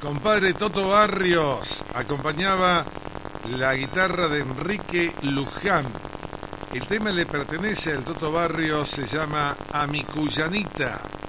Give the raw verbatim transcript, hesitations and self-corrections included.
Compadre Toto Barrios acompañaba la guitarra de Enrique Luján. El tema le pertenece al Toto Barrios, se llama A mi Cuyanita.